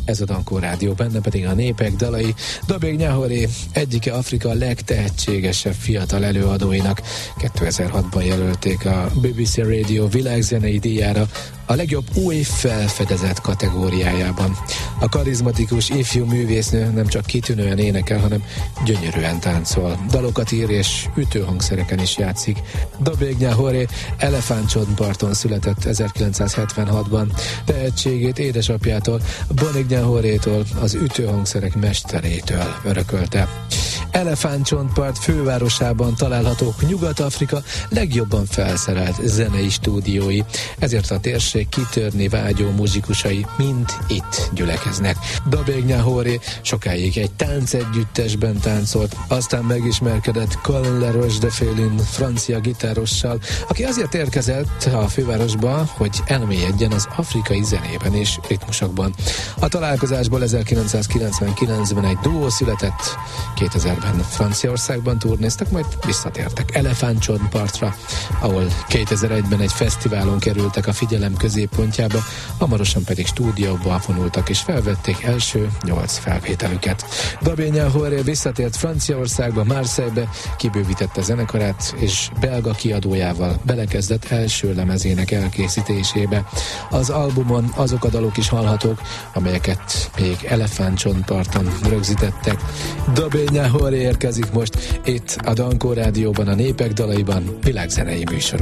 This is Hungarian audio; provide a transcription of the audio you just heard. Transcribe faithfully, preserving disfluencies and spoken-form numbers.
ez a Dankó Rádió, benne pedig a népek dalai. Dabég Nyahoré egyike Afrika legtehetségesebb fiatal előadóinak. kétezer-hatban jelölték a bé bé cé Radio világzenei díjára a legjobb új felfedezett kategóriájában. A karizmatikus ifjú művésznő nem csak kitűnően énekel, hanem gyönyörűen táncol. Dalokat ír és ütőhangszereken is játszik. Dabég Nyahoré Elefántcsontparton született ezerkilencszázhetvenhatban. Tehetségét édesapjától, Bonig Nyahorétól, az ütőhangszerek mesterétől örökölte. Elefántcsontpart fővárosában találhatók Nyugat-Afrika legjobban felszerelt zenei stúdiói, ezért a térség kitörni vágyó muzsikusai mind itt gyülekeznek. Dabég Nyahoré sokáig egy táncegyüttesben táncolt, aztán megismerkedett Colin Laroche de Félin francia gitárossal, aki azért érkezett a fővárosba, hogy elmélyedjen az afrikai zenében és ritmusokban. A találkozásból ezerkilencszázkilencvenkilencben egy duó született, kétezerben Franciaországban turnéztak, majd visszatértek Elefántcsontpartra, ahol kétezer-egyben egy fesztiválon kerültek a figyelem középpontjába, hamarosan pedig stúdióba vonultak és felvették első nyolc felvételüket. Dabég Nyahoré visszatért Franciaországba, Marseille-be, kibővítette zenekarát, és belga kiadójával belekezdett első lemezének elkészítésébe. Az albumon azok a dalok is hallhatók, amelyeket még Elefántcsontparton rögzítettek. Dabég Nyahoré érkezik most itt a Dankó Rádióban, a népek dalaiban, világzenei műsor.